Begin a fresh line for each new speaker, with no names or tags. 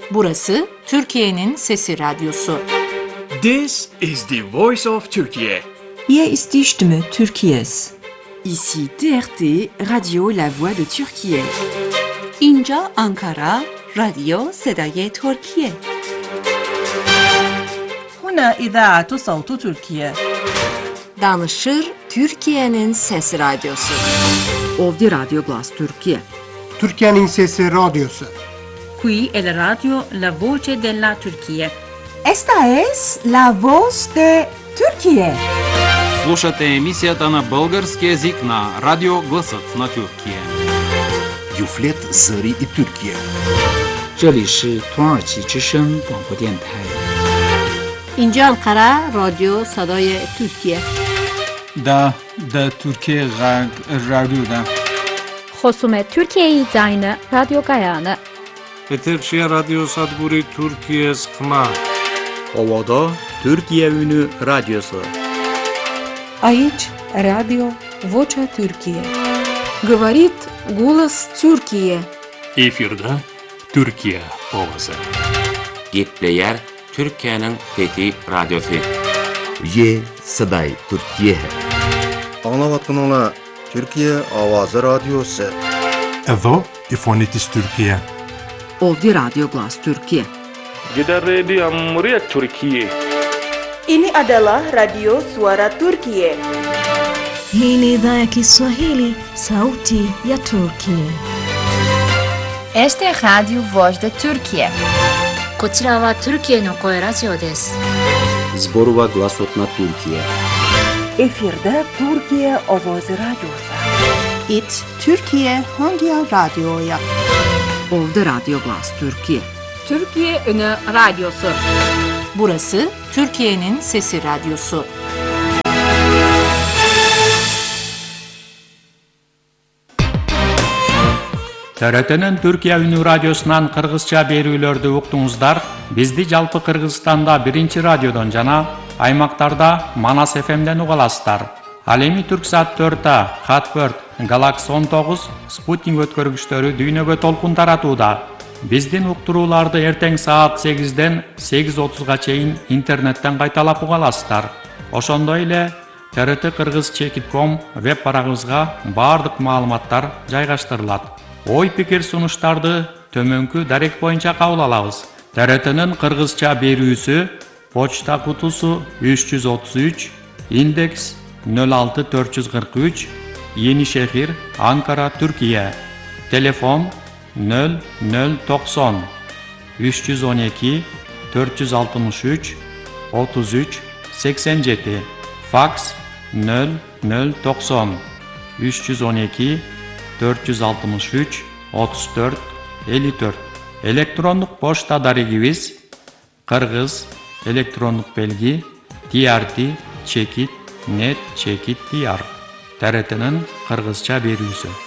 Burası Türkiye'nin Sesi Radyosu.
This is the voice of Turkey.
Hier ist die Stimme Türkiye's.
Ici TRT, Radio La Voix de Türkiye.
اینجا آنکارا، رادیو صدای ترکیه.
هنا إذاعة صوت تركيا.
Danışır Türkiye'nin Sesi Radyosu.
Ovdje Radio Glas Türkiye.
Türkiye'nin Sesi Radyosu.
Qui è la radio La Voce della Turchia.
Esta es la voz de Türkiye.
Слушате емисията на български език на Радио Гласът на Türkiye.
Юфлет Зари и Türkiye.
这里是土耳其之声广播电台。
اینجا انقره رادیو صدای ترکیه.
دا Türkiye Radyo'da.
خصوم Türkiye'yi zayını Radyo Gayanı.
Eterşehir Radyo Sadguri Türkiye Sıkma.
Ovada Türkiye Ünü Radyosu.
Aici Radio Vocea Türkiye.
Говорит голос Türkiye.
Efirde Türkiye Ovası.
Gitleyer Türkiye'nin Fethi Radyosu.
Ye Saday Türkiye.
Anlavatkanlar Türkiye Avazı Radyosu.
Evo İfonitis Türkiye.
Ovdje Radio Glas Türkiye.
Gider Radio Cumhuriyet Türkiye.
Ini adalah Radio Suara Turkiye.
Hii ni idhaa ya Kiswahili, Sauti ya Turkiye.
Este Radio Voz de Turkiye.
こちらはトルキエの声ラジオです。
Zborova Glasot na Türkiye.
Efirde Türkiye Ovoz Radyosu.
İt Türkiye Hangi Radyo'ya?
Ovdje Radio Glas Türkiye.
Türkiye Ünü Radyosu. Burası Türkiye'nin Sesi Radyosu.
TRT'nin Türkiye Ünü Radyosu'ndan Kırgızça berүүлөрдү уктуңуздар. Bizdi жалпы Kırgızstanda birinci radyodan jana аймактарда Manas FM'den угаласыздар. Ал эми Түрксат 4'та, Hot Galaxy 19, Sputnik өткөргүчтөрү дүйнөгө толкун таратууда. Биздин уктурууларды эртең саат 8'den 8:30га чейин интернеттен кайталап угаласыздар. Ошондой эле TRT-Kırgız.com веб барагыбызга баардык маалыматтар жайгаштырылат. Ой-пикир сунуштарды төмөнкү дарек боюнча кабыл алабыз. TRT'nin Kırgızça берүүсү почта кутусу 333, индекс 06443, Yenişehir, Ankara, Türkiye. Telefon 0090 312 463 33 87. Faks 0090 312 463 34 54. Elektronluk poçta darigimiz Kırgız elektronluk belgi TRT çekit net çekit diyar. TRT'nin Kırgızça berүүsü.